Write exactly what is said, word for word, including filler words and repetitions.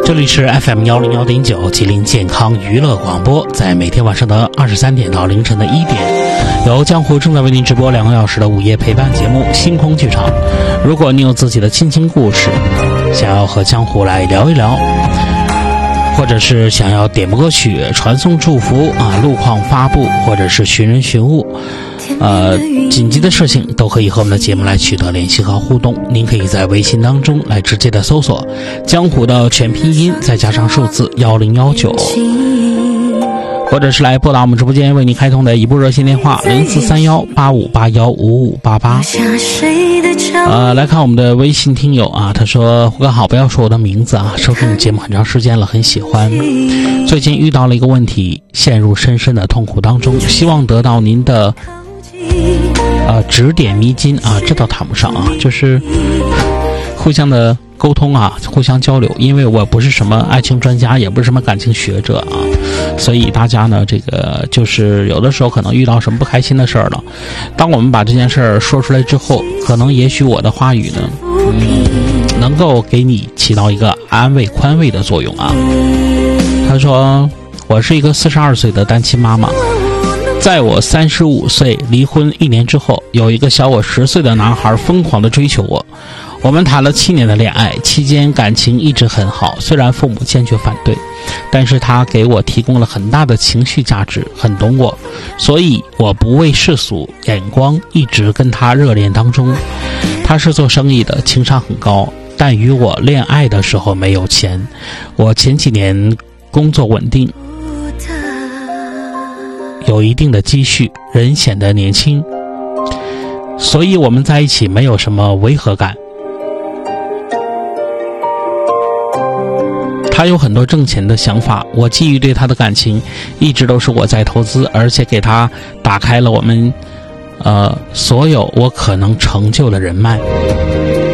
这里是 F M 幺零幺点九吉林健康娱乐广播，在每天晚上的二十三点到凌晨的一点，由江湖正在为您直播两个小时的午夜陪伴节目《星空剧场》。如果你有自己的亲情故事，想要和江湖来聊一聊，或者是想要点播歌曲、传送祝福啊、路况发布，或者是寻人寻物，呃，紧急的事情都可以和我们的节目来取得联系和互动。您可以在微信当中来直接的搜索江湖的全拼音，再加上数字幺零幺九，或者是来拨打我们直播间为您开通的一部热线电话零四三幺八五八幺五五八八。呃，来看我们的微信听友啊，他说：胡哥好，不要说我的名字啊，收听你节目很长时间了，很喜欢。最近遇到了一个问题，陷入深深的痛苦当中，希望得到您的呃指点迷津啊，这倒谈不上啊，就是互相的沟通啊，互相交流。因为我不是什么爱情专家，也不是什么感情学者啊，所以大家呢，这个就是有的时候可能遇到什么不开心的事儿了，当我们把这件事儿说出来之后，可能也许我的话语呢，嗯，能够给你起到一个安慰宽慰的作用啊。他说，我是一个四十二岁的单亲妈妈，在我三十五岁离婚一年之后，有一个小我十岁的男孩疯狂地追求我。我们谈了七年的恋爱，期间感情一直很好，虽然父母坚决反对，但是他给我提供了很大的情绪价值，很懂我，所以我不畏世俗眼光，一直跟他热恋当中。他是做生意的，情商很高，但与我恋爱的时候没有钱。我前几年工作稳定，有一定的积蓄，人显得年轻，所以我们在一起没有什么违和感。他有很多挣钱的想法，我基于对他的感情，一直都是我在投资，而且给他打开了我们呃所有我可能成就的人脉。